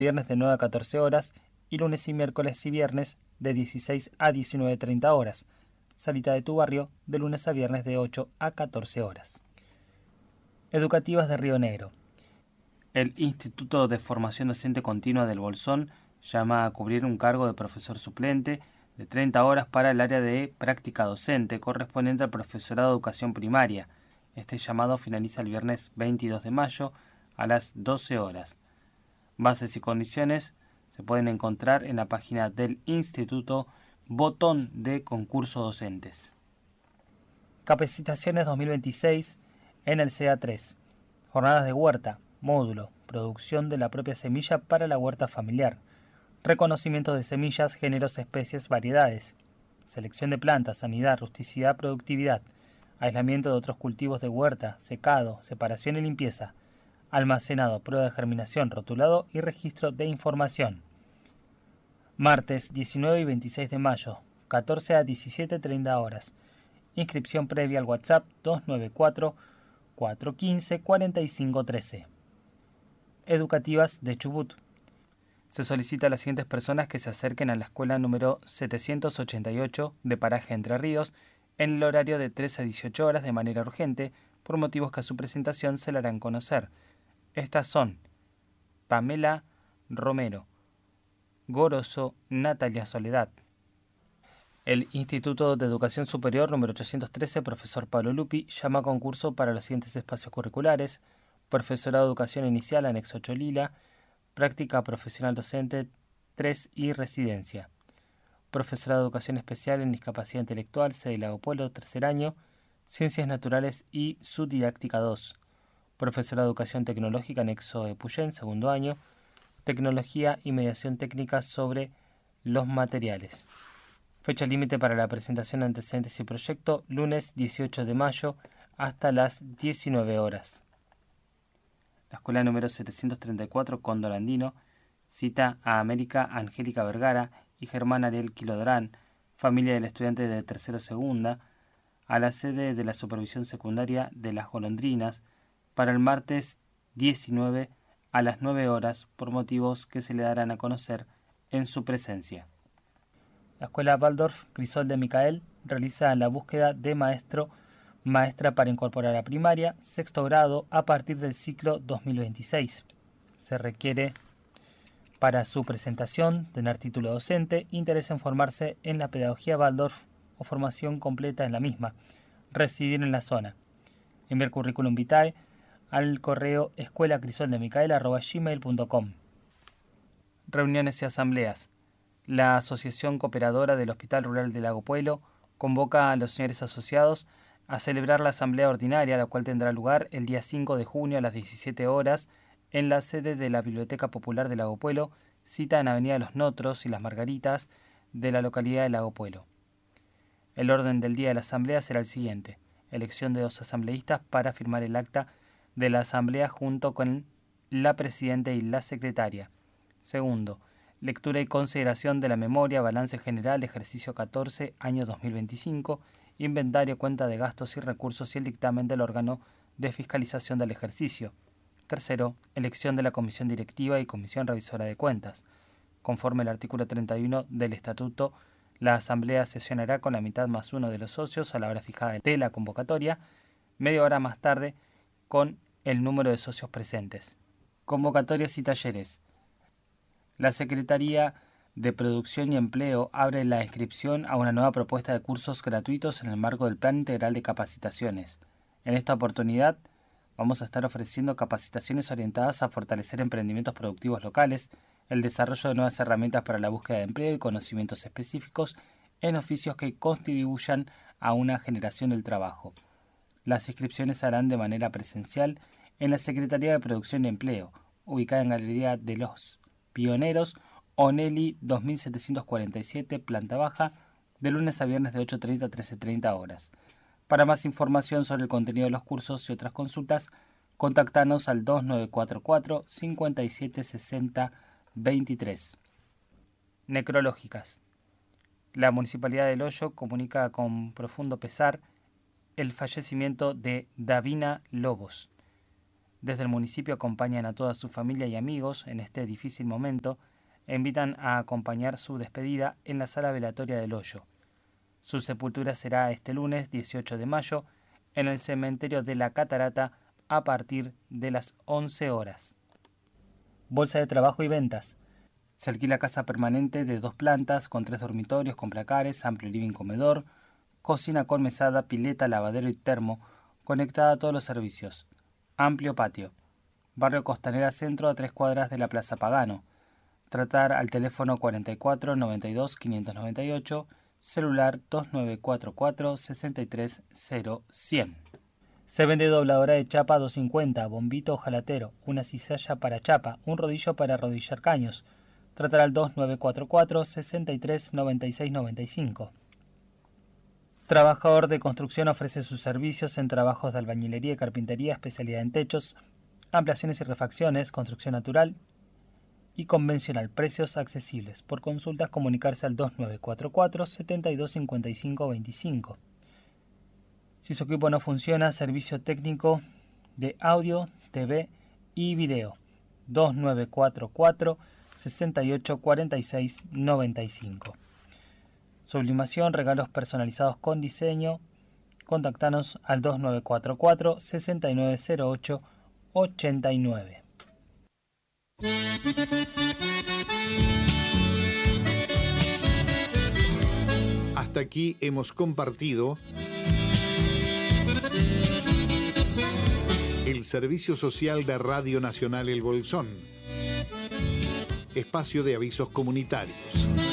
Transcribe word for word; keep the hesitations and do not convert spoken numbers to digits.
viernes de nueve a catorce horas y lunes y miércoles y viernes de dieciséis a diecinueve treinta horas. Salita de tu barrio de lunes a viernes de ocho a catorce horas. Educativas de Río Negro. El Instituto de Formación Docente Continua del Bolsón llama a cubrir un cargo de profesor suplente de treinta horas para el área de práctica docente correspondiente al profesorado de educación primaria. Este llamado finaliza el viernes veintidós de mayo a las doce horas. Bases y condiciones se pueden encontrar en la página del Instituto, botón de concurso docentes. Capacitaciones dos mil veintiséis en el C A tres. Jornadas de huerta, módulo, producción de la propia semilla para la huerta familiar, reconocimiento de semillas, géneros, especies, variedades, selección de plantas, sanidad, rusticidad, productividad, aislamiento de otros cultivos de huerta, secado, separación y limpieza, almacenado, prueba de germinación, rotulado y registro de información. Martes diecinueve y veintiséis de mayo, catorce a diecisiete treinta horas. Inscripción previa al WhatsApp dos nueve cuatro, cuatro uno cinco, cuatro cinco uno tres. Educativas de Chubut. Se solicita a las siguientes personas que se acerquen a la escuela número setecientos ochenta y ocho de Paraje Entre Ríos en el horario de trece a dieciocho horas de manera urgente, por motivos que a su presentación se le harán conocer. Estas son Pamela Romero, Goroso Natalia Soledad. El Instituto de Educación Superior número ochocientos trece, profesor Pablo Lupi, llama a concurso para los siguientes espacios curriculares: profesorado de educación inicial, anexo ocho Lila, práctica profesional docente tres y residencia. Profesorado de educación especial en discapacidad intelectual, sede Lago Pueblo, tercer año, ciencias naturales y subdidáctica dos. Profesorado de educación tecnológica, anexo Epuyén, segundo año, tecnología y mediación técnica sobre los materiales. Fecha límite para la presentación de antecedentes y proyecto, lunes dieciocho de mayo hasta las diecinueve horas. La escuela número setecientos treinta y cuatro, Cóndor Andino, cita a América Angélica Vergara y Germán Ariel Quilodrán, familia del estudiante de tercero segunda, a la sede de la supervisión secundaria de Las Golondrinas, para el martes diecinueve a las nueve horas, por motivos que se le darán a conocer en su presencia. La escuela Waldorf Crisol de Micael realiza la búsqueda de maestro maestra para incorporar a primaria, sexto grado, a partir del ciclo dos mil veintiséis. Se requiere para su presentación tener título docente, interés en formarse en la pedagogía Waldorf o formación completa en la misma, residir en la zona. Enviar currículum vitae al correo escuelacrisoldemicael arroba gmail punto com. Reuniones y asambleas. La Asociación Cooperadora del Hospital Rural de Lago Pueblo convoca a los señores asociados a celebrar la asamblea ordinaria, la cual tendrá lugar el día cinco de junio a las diecisiete horas en la sede de la Biblioteca Popular de Lago Pueblo, cita en Avenida Los Notros y Las Margaritas de la localidad de Lago Pueblo. El orden del día de la asamblea será el siguiente: elección de dos asambleístas para firmar el acta de la asamblea junto con la presidenta y la secretaria. Segundo, lectura y consideración de la memoria, balance general, ejercicio catorce, año dos mil veinticinco, inventario, cuenta de gastos y recursos y el dictamen del órgano de fiscalización del ejercicio. Tercero, elección de la comisión directiva y comisión revisora de cuentas. Conforme al artículo treinta y uno del estatuto, la asamblea sesionará con la mitad más uno de los socios a la hora fijada de la convocatoria, media hora más tarde con el número de socios presentes. Convocatorias y talleres. La Secretaría de Producción y Empleo abre la inscripción a una nueva propuesta de cursos gratuitos en el marco del Plan Integral de Capacitaciones. En esta oportunidad vamos a estar ofreciendo capacitaciones orientadas a fortalecer emprendimientos productivos locales, el desarrollo de nuevas herramientas para la búsqueda de empleo y conocimientos específicos en oficios que contribuyan a una generación del trabajo. Las inscripciones se harán de manera presencial en la Secretaría de Producción y Empleo, ubicada en Galería de los Pioneros, Onelli dos mil setecientos cuarenta y siete, planta baja, de lunes a viernes de ocho treinta a trece treinta horas. Para más información sobre el contenido de los cursos y otras consultas, contactanos al dos nueve cuatro cuatro, cinco siete seis cero dos tres. Necrológicas. La Municipalidad del Hoyo comunica con profundo pesar el fallecimiento de Davina Lobos. Desde el municipio acompañan a toda su familia y amigos en este difícil momento e invitan a acompañar su despedida en la sala velatoria del Hoyo. Su sepultura será este lunes dieciocho de mayo en el cementerio de la Catarata a partir de las once horas. Bolsa de trabajo y ventas. Se alquila casa permanente de dos plantas con tres dormitorios con placares, amplio living comedor, cocina con mesada, pileta, lavadero y termo, conectada a todos los servicios. Amplio patio. Barrio Costanera Centro a tres cuadras de la Plaza Pagano. Tratar al teléfono cuarenta y cuatro noventa y dos quinientos noventa y ocho, celular dos nueve cuatro cuatro seis tres cero cien. Se vende dobladora de chapa doscientos cincuenta, bombito ojalatero, una cizalla para chapa, un rodillo para arrodillar caños. Tratar al dos nueve cuatro cuatro seis tres nueve seis nueve cinco. Trabajador de construcción ofrece sus servicios en trabajos de albañilería y carpintería, especialidad en techos, ampliaciones y refacciones, construcción natural y convencional, precios accesibles. Por consultas comunicarse al dos nueve cuatro cuatro siete dos cinco cinco dos cinco. Si su equipo no funciona, servicio técnico de audio, T V y video. dos nueve cuatro cuatro seis ocho cuatro seis nueve cinco. Sublimación, regalos personalizados con diseño. Contactanos al dos nueve cuatro cuatro seis nueve cero ocho ocho nueve. Hasta aquí hemos compartido el servicio social de Radio Nacional El Bolsón, espacio de avisos comunitarios.